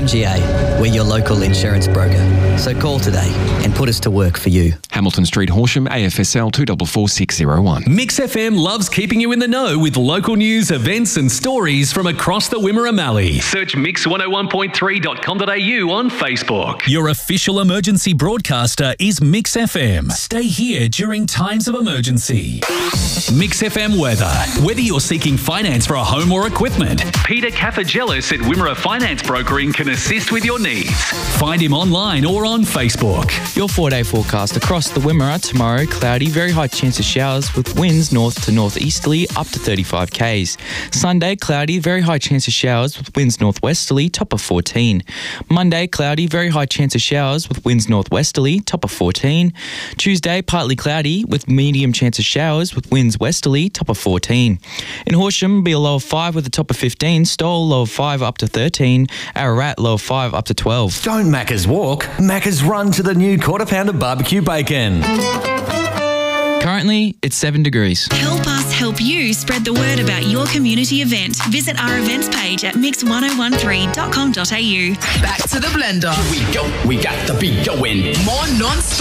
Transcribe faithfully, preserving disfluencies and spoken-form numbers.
G A, we're your local insurance broker. So call today and put us to work for you. Hamilton Street, Horsham, A F S L two four four six zero one. Mix F M loves keeping you in the know with local news, events and stories from across the Wimmera Mallee. Search mix one oh one point three dot com dot a u on Facebook. Your official emergency broadcaster is Mix F M. Stay here during times of emergency. Mix F M weather. Whether you're seeking finance for a home or equipment, Peter Kathagelis at Wimmera Finance Brokering can assist with your needs. Find him online or on Facebook. Your four-day forecast across the Wimmera. Tomorrow, cloudy, very high chance of showers with winds north to northeasterly up to thirty-five kays. Sunday, cloudy, very high chance of showers with winds northwesterly, top of fourteen. Monday, cloudy, very high chance of showers with winds northwesterly, top of fourteen. Tuesday, partly cloudy with medium chance of showers with winds westerly, top of fourteen. In Horsham, be a low of five with a top of fifteen. Stowell, low of five up to thirteen. Ararat, low of five up to twelve. Don't Macca's walk, Macca's run to the new quarter pounder barbecue bacon. Currently, it's seven degrees. Help us help you spread the word about your community event. Visit our events page at mix one oh one three dot com dot a u. Back to the blender. Here we go, we got the beat going. More non-stop